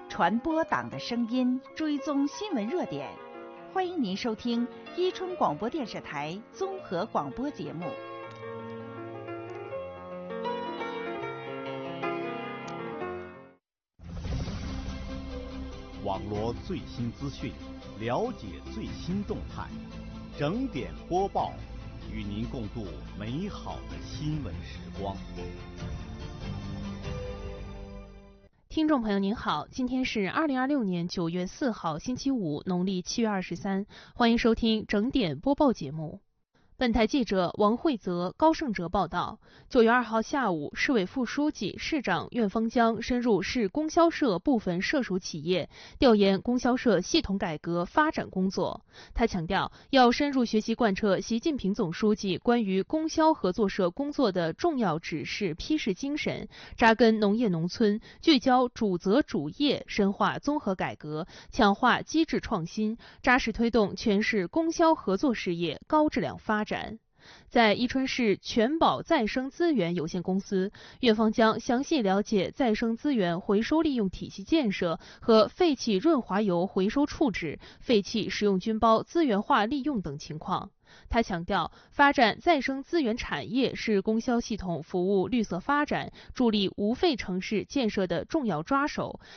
传播党的声音，追踪新闻热点。欢迎您收听伊春广播电视台综合广播节目。 网罗最新资讯，了解最新动态，整点播报，与您共度美好的新闻时光。 听众朋友您好，今天是2026年9月4号星期五，农历7月23，欢迎收听整点播报节目。本台记者王慧泽、高胜哲报道，9月2号下午，市委副书记、市长苑方江深入市供销社部分涉属企业，调研供销社系统改革发展工作。他强调，要深入学习贯彻习近平总书记关于供销合作社工作的重要指示批示精神，扎根农业农村，聚焦主责主业，深化综合改革，强化机制创新，扎实推动全市供销合作事业高质量发展。在伊春市全保再生资源有限公司，苑方江详细了解再生资源回收利用体系建设和废气润滑油回收处置、废气使用菌孢资源化利用等情况。他强调，发展再生资源产业是供销系统服务绿色发展、助力无废城市建设的重要抓手，